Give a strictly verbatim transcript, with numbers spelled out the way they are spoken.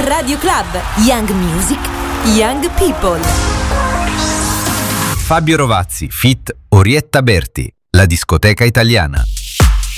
Radio Club, Young Music, Young People. Fabio Rovazzi, feat. Orietta Berti, la discoteca italiana.